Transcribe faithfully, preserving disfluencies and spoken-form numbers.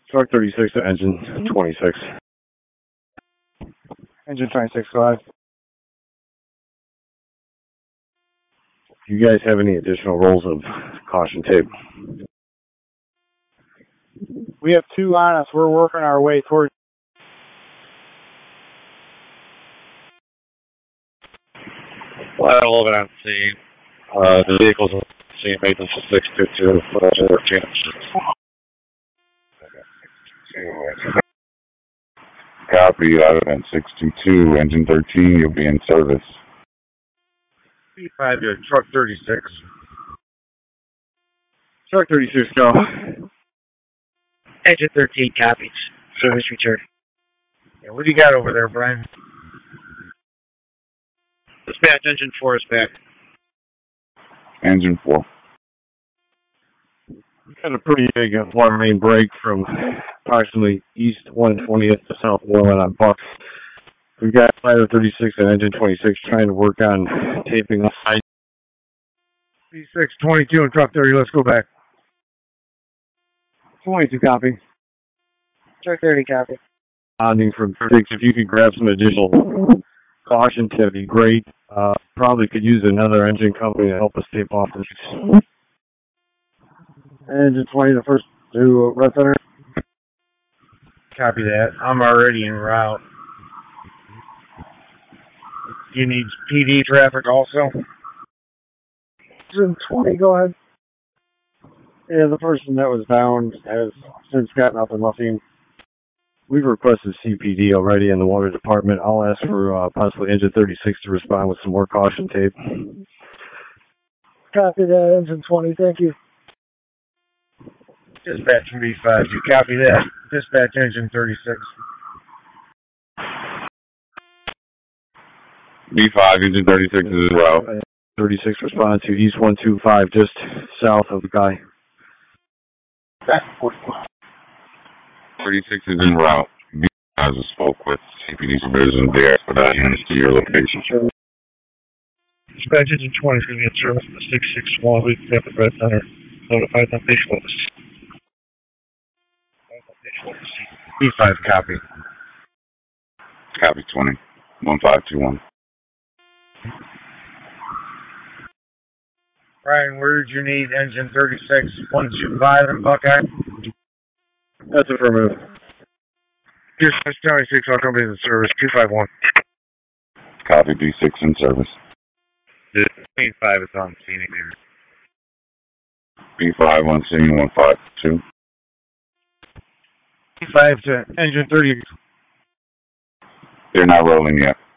Truck thirty-six to engine twenty-six. Engine twenty-six, go ahead. Do you guys have any additional rolls of caution tape? We have two on us. We're working our way towards. Well, a little bit on scene. Uh, the vehicle's on scene, maintenance is six two two, fourteen. Copy, Evidence six two two, engine thirteen, you'll be in service. B five to truck thirty-six. Truck thirty-six, go. Engine thirteen copies. Service return. Yeah, what do you got over there, Brian? Dispatch, engine four is back. Engine four. Got a pretty big uh, water main break from approximately east one twentieth to south Moreland on Buck. We've got Ladder thirty-six and engine twenty-six trying to work on taping the side. B six, twenty-two, and truck thirty, let's go back. twenty-two, copy. Truck thirty, copy. Bonding from thirty-six, if you could grab some additional caution tape, that'd be great. Uh, probably could use another engine company to help us tape off the leaks. Engine twenty, the first to Red Center. Copy that. I'm already en route. You need P D traffic also? Engine twenty, go ahead. Yeah, the person that was bound has since gotten up and left him. We've requested C P D already in the water department. I'll ask for uh, possibly engine thirty-six to respond with some more caution tape. Copy that, engine twenty, thank you. Dispatch from B five, you copy that. Dispatch engine thirty-six. B five, engine thirty-six is as well. thirty-six respond to East one two five, just south of the guy. thirty-six is en route. B five has spoke with C P D supervision there for that units to your location. Dispatch engine twenty is going to be in service for six six one. We've got the Red Center. Notify them visual. B five, copy. Copy twenty, one five two one. Brian, where did you need engine thirty-six, one two five in Buckeye? That's affirmative. Dispatch twenty-six, all companies in service, two five one. Copy, B six in service. The B five is on scene again. B five on scene, one five two. B five to engine thirty. They're not rolling yet.